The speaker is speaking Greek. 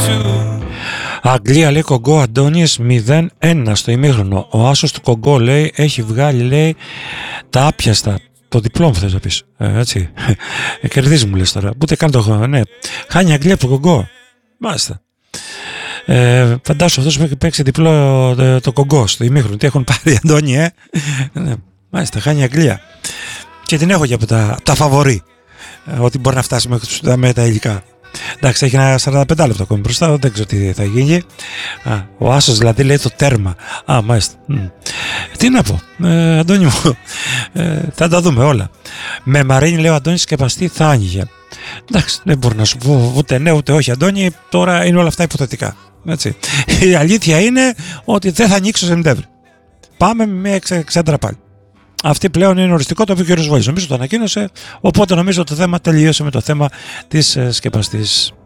Αγγλία λέει Κογκό Αντώνης 0-1 στο ημίχρονο. Ο άσος του Κογκό λέει έχει βγάλει λέει τα άπιαστα. Το διπλό μου θες να πεις. Έτσι. Κερδίζει μου λες τώρα. Ούτε καν το ναι. Χάνει η Αγγλία από το Κογκό. Μάλιστα. Φαντάσου αυτός που έχει παίξει διπλό το Κογκό στο ημίχρονο. Τι έχουν πάρει Αντώνη, ναι. Μάλιστα, χάνει η Αγγλία. Και την έχω και από τα φαβορί. Ότι μπορεί να φτάσει με τα υλικά. Εντάξει, έχει ένα 45 λεπτό ακόμη μπροστά, δεν ξέρω τι θα γίνει. Ο άσος δηλαδή λέει το τέρμα. Μάλιστα. Τι να πω, Αντώνη μου, θα τα δούμε όλα. Με Μαρίνη λέει ο Αντώνης σκεπαστή θα άνοιγε. Εντάξει, δεν μπορώ να σου πω ούτε ναι ούτε όχι Αντώνη, τώρα είναι όλα αυτά υποθετικά. Έτσι. Η αλήθεια είναι ότι δεν θα ανοίξει το Σεπτέμβρη. Πάμε με μια εξέντρα πάλι. Αυτή πλέον είναι οριστικό, το οποίο ο κ. Βόλης νομίζω το ανακοίνωσε, οπότε νομίζω το θέμα τελείωσε με το θέμα της σκεπαστής.